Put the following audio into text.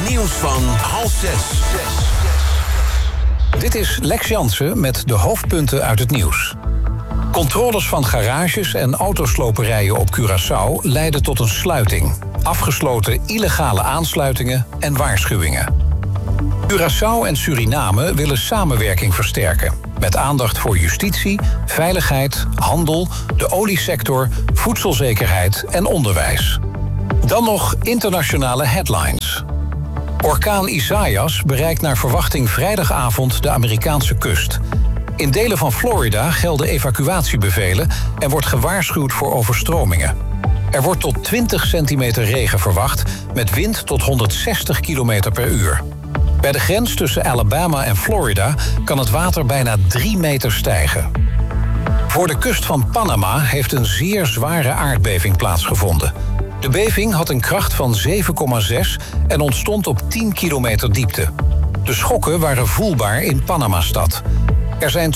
Nieuws van 5:30. Dit is Lex Jansen met de hoofdpunten uit het nieuws. Controles van garages en autosloperijen op Curaçao leiden tot een sluiting. Afgesloten illegale aansluitingen en waarschuwingen. Curaçao en Suriname willen samenwerking versterken. Met aandacht voor justitie, veiligheid, handel, de oliesector, voedselzekerheid en onderwijs. Dan nog internationale headlines. Orkaan Isaias bereikt naar verwachting vrijdagavond de Amerikaanse kust. In delen van Florida gelden evacuatiebevelen en wordt gewaarschuwd voor overstromingen. Er wordt tot 20 centimeter regen verwacht, met wind tot 160 kilometer per uur. Bij de grens tussen Alabama en Florida kan het water bijna 3 meter stijgen. Voor de kust van Panama heeft een zeer zware aardbeving plaatsgevonden. De beving had een kracht van 7,6 en ontstond op 10 kilometer diepte. De schokken waren voelbaar in Panama-stad. Er zijn